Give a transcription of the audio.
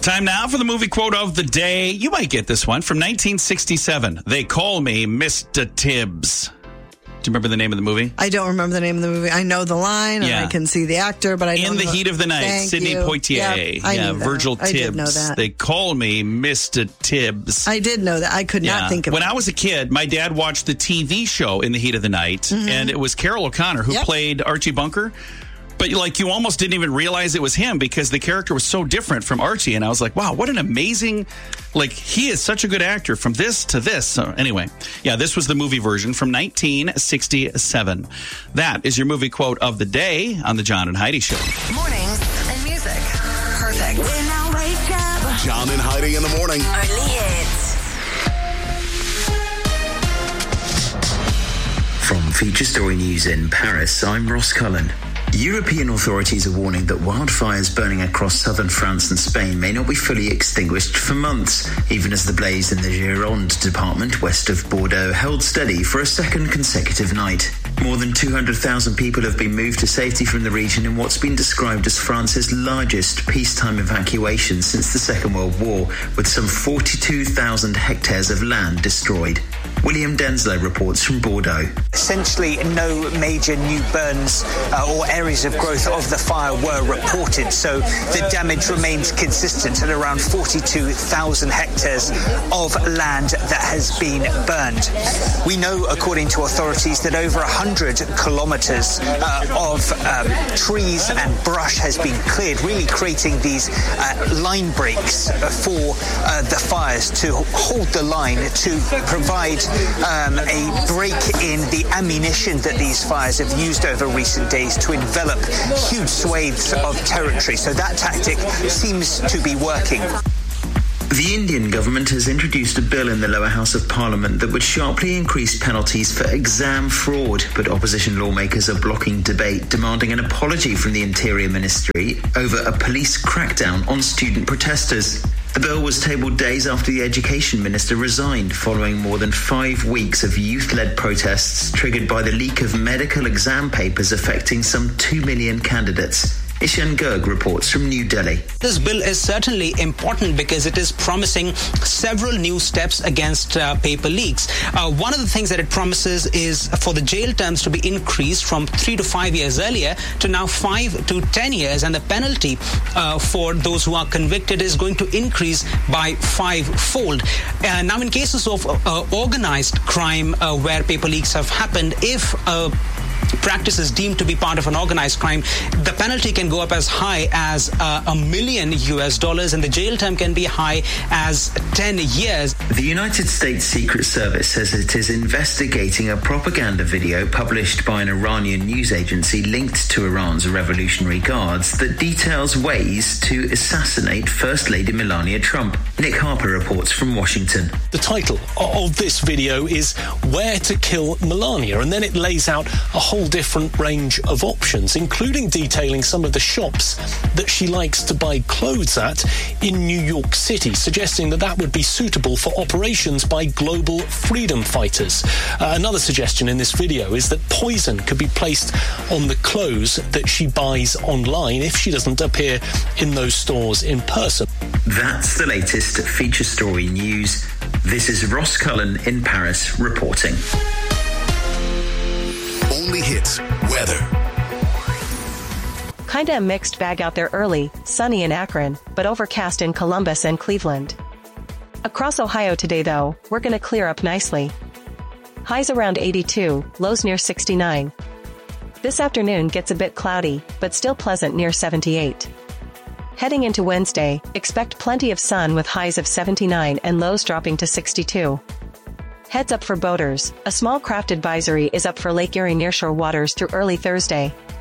Time now for the movie quote of the day. You might get this one from 1967. They call me Mr. Tibbs. Do you remember the name of the movie? I don't remember the name of the movie. I know the line, and I can see the actor, but I don't know. In the Heat of the Night, Sidney Poitier. Virgil Tibbs. I did know that. They call me Mr. Tibbs. I did know that. I could not think of it. When I was a kid, my dad watched the TV show In the Heat of the Night, and it was Carol O'Connor who played Archie Bunker. But you almost didn't even realize it was him because the character was so different from Archie. And I was like, wow, what an amazing, he is such a good actor from this to this. So anyway, this was the movie version from 1967. That is your movie quote of the day on the John and Heidi Show. Mornings and music. Perfect. When I wake up. John and Heidi in the morning. Only hits. From Feature Story News in Paris, I'm Ross Cullen. European authorities are warning that wildfires burning across southern France and Spain may not be fully extinguished for months, even as the blaze in the Gironde department west of Bordeaux held steady for a second consecutive night. More than 200,000 people have been moved to safety from the region in what's been described as France's largest peacetime evacuation since the Second World War, with some 42,000 hectares of land destroyed. William Denslow reports from Bordeaux. Essentially, no major new burns or areas of growth of the fire were reported, so the damage remains consistent at around 42,000 hectares of land that has been burned. We know, according to authorities, that over 100 kilometers of trees and brush has been cleared, really creating these line breaks for the fires to hold the line, to provide a break in the ammunition that these fires have used over recent days to envelop huge swathes of territory. So that tactic seems to be working. The Indian government has introduced a bill in the lower house of parliament that would sharply increase penalties for exam fraud, but opposition lawmakers are blocking debate, demanding an apology from the Interior Ministry over a police crackdown on student protesters. The bill was tabled days after the Education Minister resigned following more than 5 weeks of youth-led protests triggered by the leak of medical exam papers affecting some 2 million candidates. Ishan Garg reports from New Delhi. This bill is certainly important because it is promising several new steps against paper leaks. One of the things that it promises is for the jail terms to be increased from 3 to 5 years earlier to now 5 to 10 years, and the penalty for those who are convicted is going to increase by 5-fold. Now, in cases of organized crime where paper leaks have happened, if practice is deemed to be part of an organized crime, the penalty can go up as high as $1 million, and the jail term can be high as 10 years. The United States Secret Service says it is investigating a propaganda video published by an Iranian news agency linked to Iran's Revolutionary Guards that details ways to assassinate First Lady Melania Trump. Nick Harper reports from Washington. The title of this video is Where to Kill Melania, and then it lays out a whole different range of options, including detailing some of the shops that she likes to buy clothes at in New York City, suggesting that that would be suitable for operations by global freedom fighters. Another suggestion in this video is that poison could be placed on the clothes that she buys online if she doesn't appear in those stores in person. That's the latest Feature Story News. This is Ross Cullen in Paris reporting. Only hits weather. Kinda a mixed bag out there early, sunny in Akron, but overcast in Columbus and Cleveland. Across Ohio today though, we're gonna clear up nicely. Highs around 82, lows near 69. This afternoon gets a bit cloudy, but still pleasant near 78. Heading into Wednesday, expect plenty of sun with highs of 79 and lows dropping to 62. Heads up for boaters, a small craft advisory is up for Lake Erie nearshore waters through early Thursday.